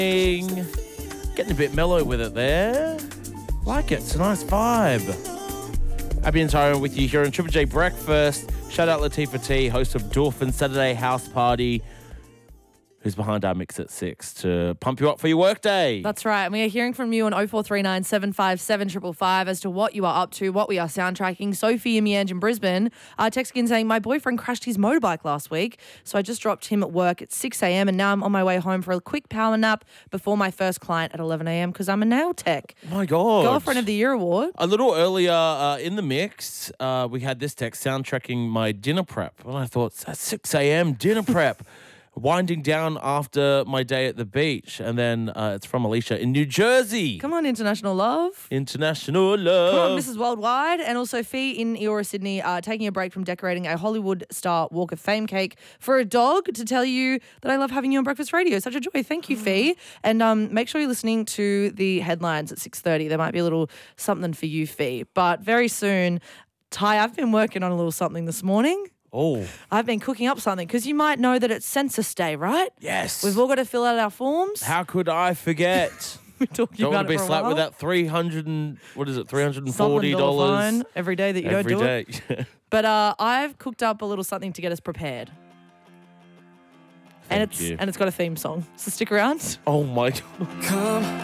Getting a bit mellow with it there. Like it. It's a nice vibe. Abby and Tyrone with you here on Triple J Breakfast. Shout out Latifah T, host of Dolphin Saturday House Party, who's behind our mix at 6 to pump you up for your workday. That's right. And we are hearing from you on 0439 757 555 as to what you are up to, what we are soundtracking. Sophie in Meange in Brisbane texting in saying, my boyfriend crashed his motorbike last week, so I just dropped him at work at 6 a.m. and now I'm on my way home for a quick power nap before my first client at 11 a.m. because I'm a nail tech. Oh my God. Girlfriend of the Year award. A little earlier in the mix, we had this text soundtracking my dinner prep. And I thought, at 6 a.m. dinner prep. Winding down after my day at the beach. And then it's from Alicia in New Jersey. Come on, International Love. International Love. Come on, Mrs. Worldwide. And also Fee in Eora, Sydney, taking a break from decorating a Hollywood star Walk of Fame cake for a dog to tell you that I love having you on Breakfast Radio. Such a joy. Thank you, Fee. And make sure you're listening to the headlines at 6:30. There might be a little something for you, Fee. But very soon, Ty, I've been working on a little something this morning. Oh. I've been cooking up something because you might know that it's Census Day, right? Yes. We've all got to fill out our forms. How could I forget? We're talking Don't about want to be it for a slapped while. with that $340 fine every day that you don't do it. it. But I've cooked up a little something to get us prepared. And Thank you. it's got a theme song. So stick around. Oh my God. Come